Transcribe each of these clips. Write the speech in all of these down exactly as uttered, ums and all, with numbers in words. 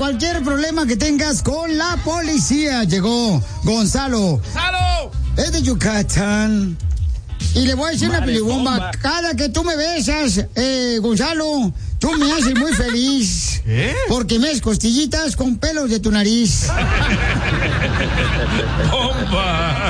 cualquier problema que tengas con la policía. Llegó Gonzalo. ¡Gonzalo! Es de Yucatán. Y le voy a decir una pelibomba. Cada que tú me besas, eh, Gonzalo, tú me haces muy feliz. ¿Qué? Porque me das costillitas con pelos de tu nariz. ¡Bomba!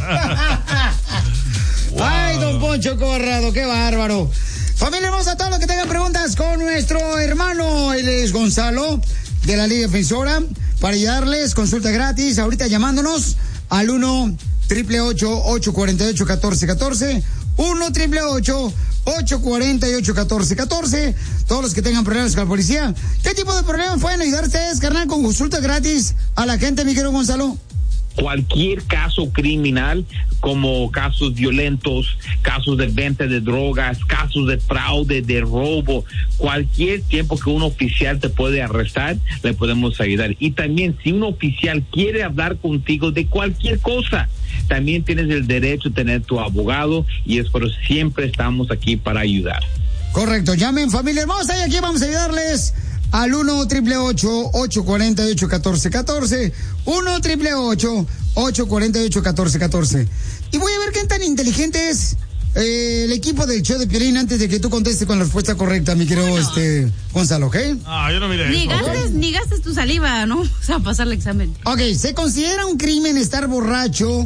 Wow. Ay, don Poncho Corrado, qué bárbaro. Familia hermosa, a todos los que tengan preguntas con nuestro hermano, él es Gonzalo, de la Liga Defensora, para ayudarles, consulta gratis, ahorita llamándonos al uno triple ocho, ocho cuatro ocho, uno cuatro uno cuatro, uno triple ocho, ocho cuatro ocho, uno cuatro uno cuatro. Todos los que tengan problemas con la policía, ¿qué tipo de problemas pueden ayudar ustedes, carnal, con consulta gratis a la gente, mi querido Gonzalo? Cualquier caso criminal, como casos violentos, casos de venta de drogas, casos de fraude, de robo, cualquier tiempo que un oficial te puede arrestar, le podemos ayudar. Y también, si un oficial quiere hablar contigo de cualquier cosa, también tienes el derecho a tener tu abogado, y es por eso siempre estamos aquí para ayudar. Correcto, llamen, familia hermosa, y aquí vamos a ayudarles al uno triple ocho, ocho cuatro ocho, uno cuatro uno cuatro, uno triple ocho, ocho cuatro ocho, uno cuatro uno cuatro. Y voy a ver qué tan inteligente es eh, el equipo del show de Piolín antes de que tú contestes con la respuesta correcta, mi querido no. este, Gonzalo, ¿ok? Ah, yo no miré ni eso. Gastes, Okay. Ni gastes tu saliva, ¿no? O sea, pasar el examen. Ok, ¿se considera un crimen estar borracho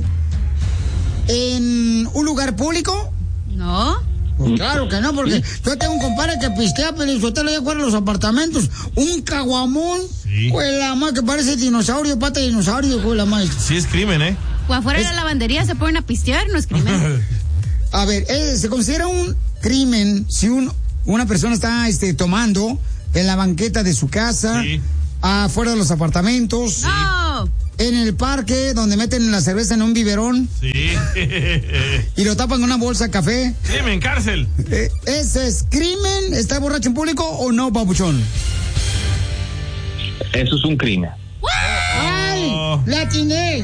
en un lugar público? No. Pues claro que no, porque yo tengo un compadre que pistea, pero el hotel allá fuera de los apartamentos, un caguamón, sí. Pues la madre que parece dinosaurio, pata de dinosaurio, pues la madre. Sí es crimen, ¿eh? O afuera es... de la lavandería se ponen a pistear, no es crimen. A ver, eh, se considera un crimen si un, una persona está este, tomando en la banqueta de su casa, sí. Afuera de los apartamentos. No. En el parque, donde meten la cerveza en un biberón. Sí. Y lo tapan con una bolsa de café. Crimen, cárcel. Eh, ¿Ese es crimen? ¿Está borracho en público o no, papuchón? Eso es un crimen. ¡Ay! Oh. ¡La atiné!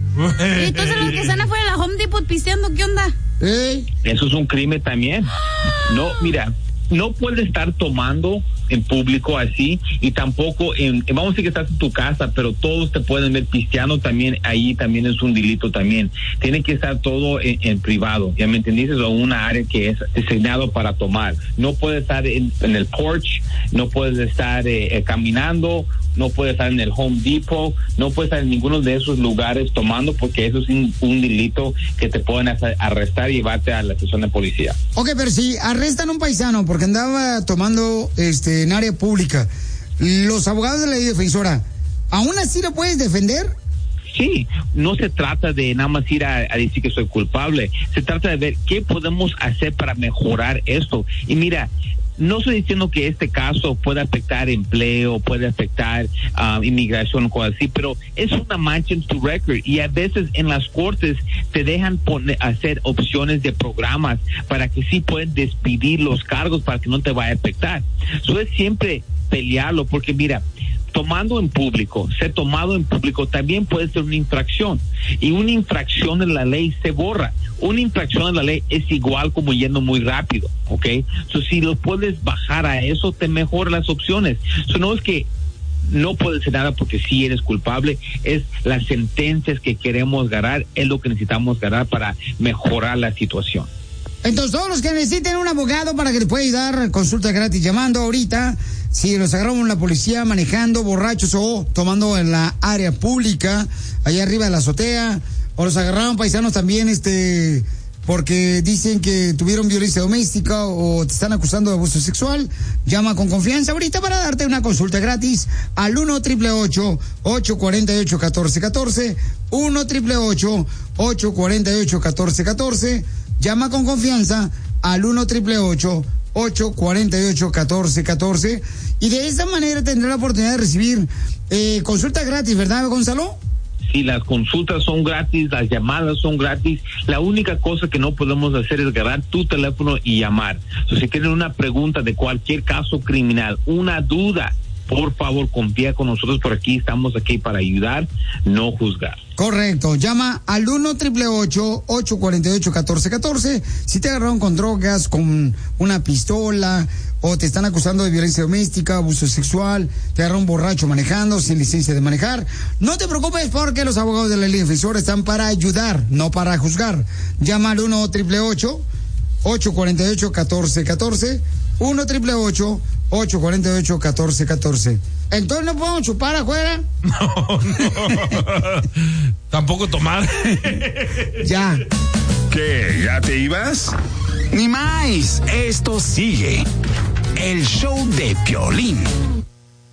¿Y entonces los que están afuera de la Home Depot pisteando, qué onda? ¿Eh? Eso es un crimen también. No, mira, no puedes estar tomando en público así, y tampoco en, vamos a decir que estás en tu casa, pero todos te pueden ver pisteando también, ahí también es un delito también. Tiene que estar todo en, en privado, ¿ya me entendiste? O una área que es designado para tomar. No puedes estar en, en el porch, no puedes estar eh, eh, caminando, no puedes estar en el Home Depot, no puedes estar en ninguno de esos lugares tomando, porque eso es un, un delito que te pueden hacer, arrestar y llevarte a la estación de policía. Ok, pero si arrestan a un paisano porque andaba tomando este en área pública, los abogados de la Ley Defensora, ¿aún así lo puedes defender? Sí, no se trata de nada más ir a, a decir que soy culpable, se trata de ver qué podemos hacer para mejorar esto. Y mira, no estoy diciendo que este caso puede afectar empleo, puede afectar uh, inmigración o cosas así, pero es una mancha en tu récord, y a veces en las cortes te dejan poner, hacer opciones de programas para que sí pueden despedir los cargos para que no te vaya a afectar. Eso es siempre pelearlo, porque mira, tomando en público, ser tomado en público también puede ser una infracción, y una infracción en la ley se borra. Una infracción en la ley es igual como yendo muy rápido, ¿ok? So, si lo puedes bajar a eso, te mejoran las opciones. So, no es que no puedes hacer nada porque sí eres culpable, es las sentencias que queremos ganar, es lo que necesitamos ganar para mejorar la situación. Entonces, todos los que necesiten un abogado para que les pueda ayudar, consulta gratis llamando ahorita. Si los agarraron la policía manejando borrachos o tomando en la área pública, allá arriba de la azotea, o los agarraron paisanos también, este, porque dicen que tuvieron violencia doméstica o te están acusando de abuso sexual, llama con confianza ahorita para darte una consulta gratis al uno triple ocho, ocho cuatro ocho, uno cuatro uno cuatro, uno triple ocho, ocho cuatro ocho, uno cuatro uno cuatro. Llama con confianza al uno triple ocho, ocho cuatro ocho, uno cuatro uno cuatro, y de esa manera tendrá la oportunidad de recibir eh, consulta gratis, ¿verdad, Gonzalo? Sí, las consultas son gratis, las llamadas son gratis. La única cosa que no podemos hacer es agarrar tu teléfono y llamar. Entonces, si tienen una pregunta de cualquier caso criminal, una duda, por favor, confía con nosotros, por aquí estamos aquí para ayudar, no juzgar. Correcto, llama al uno triple ocho, ocho cuatro ocho, uno cuatro uno cuatro. Si te agarraron con drogas, con una pistola o te están acusando de violencia doméstica, abuso sexual, te agarraron borracho manejando, sin licencia de manejar, no te preocupes porque los abogados de la Liga Defensora están para ayudar, no para juzgar. Llama al uno triple ocho ocho cuatro ocho uno cuatro uno cuatro, uno triple ocho ocho cuatro ocho uno cuatro uno cuatro. Entonces no podemos chupar afuera. No, no. Tampoco tomar. Ya. ¿Qué? ¿Ya te ibas? Ni más, esto sigue. El show de Piolín.